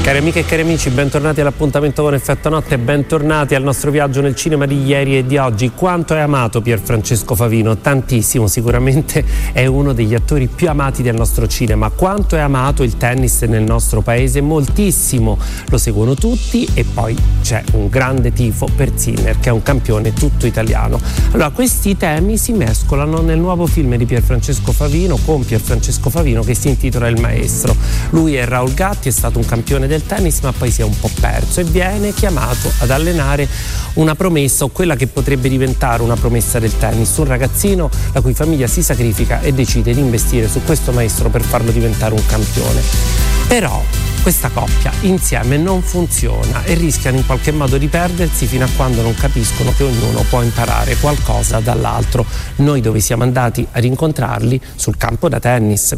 Cari amiche e cari amici, bentornati all'appuntamento con Effetto Notte e bentornati al nostro viaggio nel cinema di ieri e di oggi. Quanto è amato Pierfrancesco Favino? Tantissimo, sicuramente è uno degli attori più amati del nostro cinema. Quanto è amato il tennis nel nostro paese? Moltissimo, lo seguono tutti e poi c'è un grande tifo per Sinner, che è un campione tutto italiano. Allora, questi temi si mescolano nel nuovo film di Pierfrancesco Favino, con Pierfrancesco Favino, che si intitola Il Maestro. Lui è Raul Gatti, è stato un campione del tennis, ma poi si è un po' perso e viene chiamato ad allenare una promessa, o quella che potrebbe diventare una promessa del tennis, un ragazzino la cui famiglia si sacrifica e decide di investire su questo maestro per farlo diventare un campione. Però questa coppia insieme non funziona e rischiano in qualche modo di perdersi fino a quando non capiscono che ognuno può imparare qualcosa dall'altro. Noi dove siamo andati ad incontrarli? Sul campo da tennis.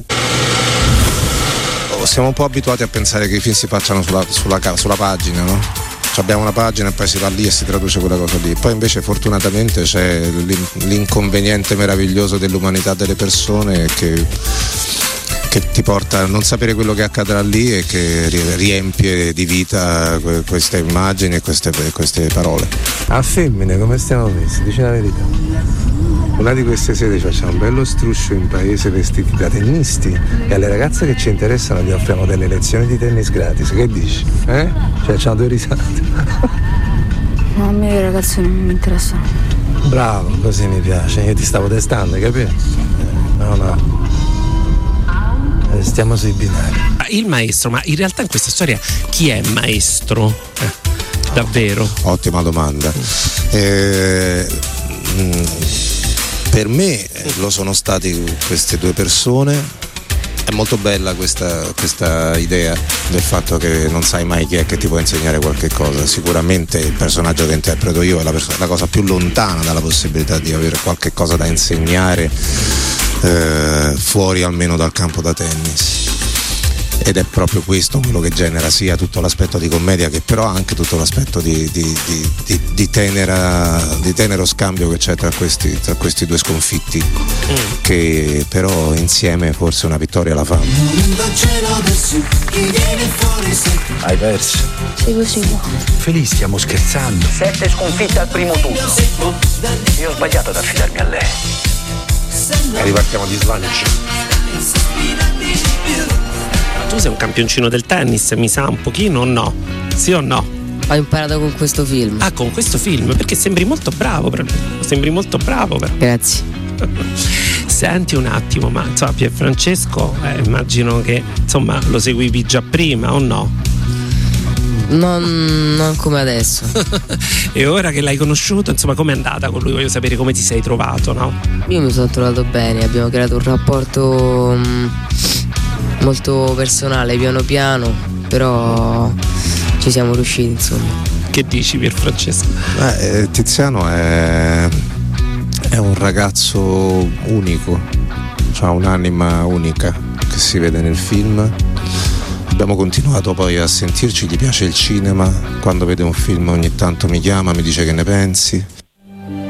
Siamo un po' abituati a pensare che i film si facciano sulla pagina, no? Abbiamo una pagina e poi si va lì e si traduce quella cosa lì. Poi invece fortunatamente c'è l'inconveniente meraviglioso dell'umanità delle persone che ti porta a non sapere quello che accadrà lì e che riempie di vita queste immagini e queste parole. A femmine come stiamo messi? Dici la verità. Una di queste sere facciamo un bello struscio in paese vestiti da tennisti e alle ragazze che ci interessano gli offriamo delle lezioni di tennis gratis. Che dici? Cioè facciamo due risate. No, a me le ragazze non mi interessano. Bravo, così mi piace. Io ti stavo testando, hai capito? No. Stiamo sui binari. Il maestro, ma in realtà in questa storia chi è maestro? Davvero? Ottima domanda. Per me lo sono stati queste due persone. È molto bella questa idea del fatto che non sai mai chi è che ti può insegnare qualche cosa. Sicuramente il personaggio che interpreto io è la cosa più lontana dalla possibilità di avere qualche cosa da insegnare fuori almeno dal campo da tennis. Ed è proprio questo quello che genera sia tutto l'aspetto di commedia che però anche tutto l'aspetto di tenero scambio che c'è tra questi due sconfitti, che però insieme forse una vittoria la fanno. Hai perso? Sei così buono. Felice, stiamo scherzando. 7 sconfitte al primo turno. Io ho sbagliato ad affidarmi a lei. E ripartiamo di slancio. Tu sei un campioncino del tennis, mi sa un pochino o no? Sì o no? Ho imparato con questo film. Ah, con questo film? Perché sembri molto bravo però. Grazie. Senti un attimo, ma insomma Pierfrancesco, immagino che insomma lo seguivi già prima o no? Non come adesso. E ora che l'hai conosciuto, insomma, com'è andata con lui? Voglio sapere come ti sei trovato, no? Io mi sono trovato bene, abbiamo creato un rapporto molto personale, piano piano, però ci siamo riusciti, insomma. Che dici, Pierfrancesco? Tiziano è un ragazzo unico, ha un'anima unica che si vede nel film. Abbiamo continuato poi a sentirci, gli piace il cinema, quando vede un film ogni tanto mi chiama, mi dice che ne pensi.